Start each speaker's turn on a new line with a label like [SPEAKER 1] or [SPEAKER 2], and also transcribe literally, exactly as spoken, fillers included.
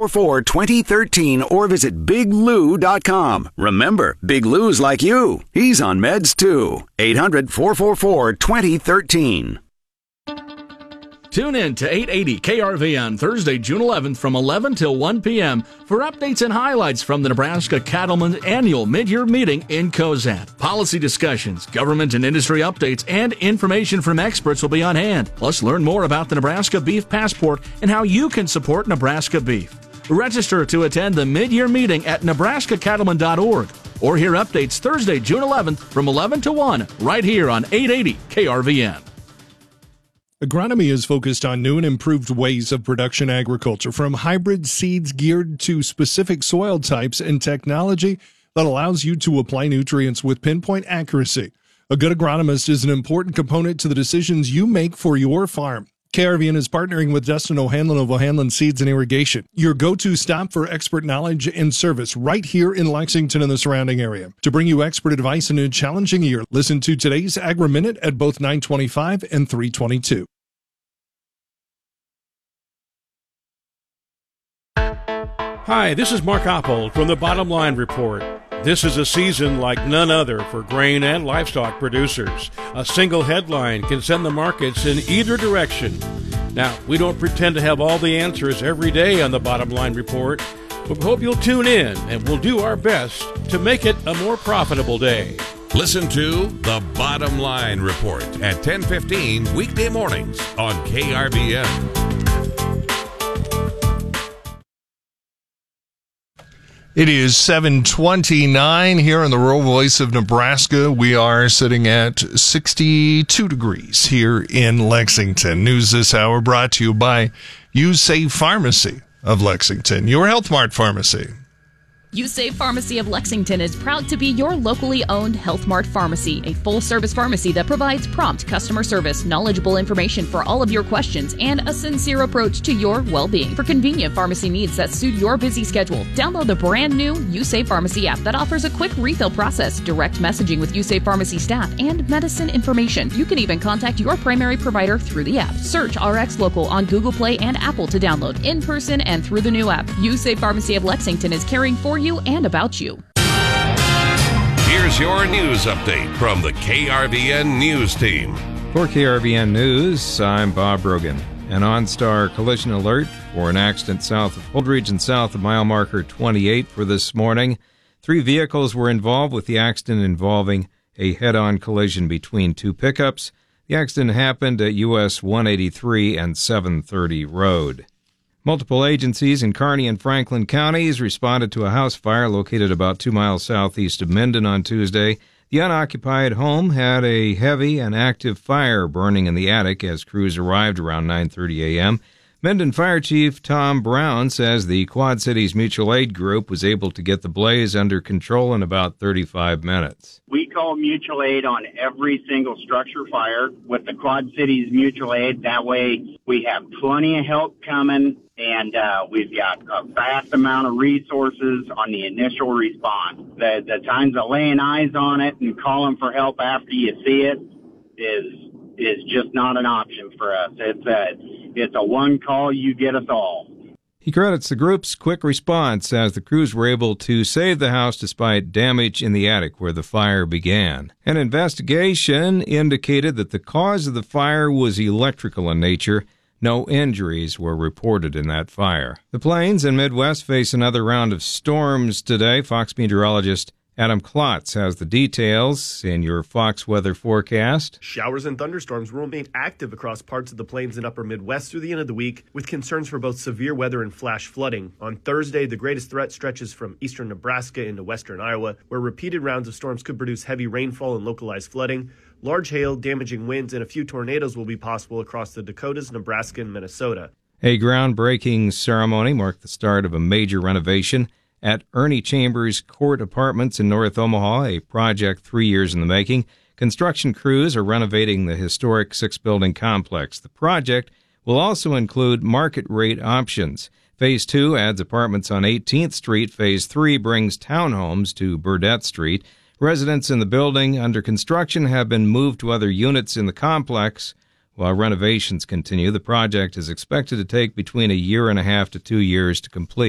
[SPEAKER 1] four four, two zero one three or visit big lou dot com. Remember, Big Lou's like you. He's on meds too. eight hundred, four four four, two zero one three.
[SPEAKER 2] Tune in to eight eighty K R V on Thursday, June eleventh from eleven till one p.m. for updates and highlights from the Nebraska Cattlemen's annual mid-year meeting in Cozad. Policy discussions, government and industry updates, and information from experts will be on hand. Plus, learn more about the Nebraska Beef Passport and how you can support Nebraska beef. Register to attend the mid-year meeting at nebraska cattlemen dot org or hear updates Thursday, June eleventh from eleven to one right here on eight eighty K R V N.
[SPEAKER 3] Agronomy is focused on new and improved ways of production agriculture, from hybrid seeds geared to specific soil types and technology that allows you to apply nutrients with pinpoint accuracy. A good agronomist is an important component to the decisions you make for your farm. K R V N is partnering with Dustin O'Hanlon of O'Hanlon Seeds and Irrigation, your go-to stop for expert knowledge and service right here in Lexington and the surrounding area. To bring you expert advice in a challenging year, listen to today's Agri-Minute at both nine twenty-five and three twenty-two.
[SPEAKER 4] Hi, this is Mark Oppold from the Bottom Line Report. This is a season like none other for grain and livestock producers. A single headline can send the markets in either direction. Now, we don't pretend to have all the answers every day on the Bottom Line Report, but we hope you'll tune in and we'll do our best to make it a more profitable day.
[SPEAKER 5] Listen to The Bottom Line Report at ten fifteen weekday mornings on K R V N.
[SPEAKER 3] It is seven twenty-nine here in the rural voice of Nebraska. We are sitting at sixty-two degrees here in Lexington. News this hour brought to you by USafe Pharmacy of Lexington, your Health Mart pharmacy.
[SPEAKER 6] USafe Pharmacy of Lexington is proud to be your locally owned Health Mart pharmacy, a full-service pharmacy that provides prompt customer service, knowledgeable information for all of your questions, and a sincere approach to your well-being. For convenient pharmacy needs that suit your busy schedule, download the brand-new USafe Pharmacy app that offers a quick refill process, direct messaging with USafe Pharmacy staff, and medicine information. You can even contact your primary provider through the app. Search R X Local on Google Play and Apple to download in person and through the new app. USafe Pharmacy of Lexington is caring for you and about you.
[SPEAKER 5] Here's your news update from the K R V N News Team.
[SPEAKER 7] For K R V N News, I'm Bob Brogan. An OnStar collision alert for an accident south of Holdridge and south of mile marker twenty-eight for this morning. Three vehicles were involved, with the accident involving a head-on collision between two pickups. The accident happened at U S one eighty-three and seven thirty Road. Multiple agencies in Kearney and Franklin counties responded to a house fire located about two miles southeast of Minden on Tuesday. The unoccupied home had a heavy and active fire burning in the attic as crews arrived around nine thirty a.m. Minden Fire Chief Tom Brown says the Quad Cities Mutual Aid Group was able to get the blaze under control in about thirty-five minutes.
[SPEAKER 8] We call mutual aid on every single structure fire with the Quad Cities Mutual Aid. That way we have plenty of help coming, and uh, we've got a vast amount of resources on the initial response. The, the times of laying eyes on it and calling for help after you see it is is just not an option for us. It's a, it's a one call, you get us all.
[SPEAKER 7] He credits the group's quick response as the crews were able to save the house despite damage in the attic where the fire began. An investigation indicated that the cause of the fire was electrical in nature. No injuries were reported in that fire. The Plains and Midwest face another round of storms today. Fox meteorologist Adam Klotz has the details in your Fox weather forecast.
[SPEAKER 9] Showers and thunderstorms will remain active across parts of the Plains and upper Midwest through the end of the week, with concerns for both severe weather and flash flooding. On Thursday, the greatest threat stretches from eastern Nebraska into western Iowa, where repeated rounds of storms could produce heavy rainfall and localized flooding. Large hail, damaging winds, and a few tornadoes will be possible across the Dakotas, Nebraska, and Minnesota.
[SPEAKER 7] A groundbreaking ceremony marked the start of a major renovation at Ernie Chambers Court Apartments in North Omaha, a project three years in the making. Construction crews are renovating the historic six-building complex. The project will also include market-rate options. Phase two adds apartments on eighteenth Street. Phase three brings townhomes to Burdett Street. Residents in the building under construction have been moved to other units in the complex. While renovations continue, the project is expected to take between a year and a half to two years to complete.